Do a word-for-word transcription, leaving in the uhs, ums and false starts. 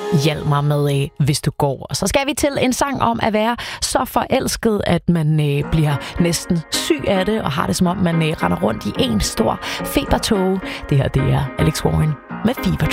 Hjælp mig med, øh, hvis du går. Og så skal vi til en sang om at være så forelsket, at man øh, bliver næsten syg af det, og har det som om, man øh, render rundt i en stor febertåge. Det her, det er Alex Warren med Fever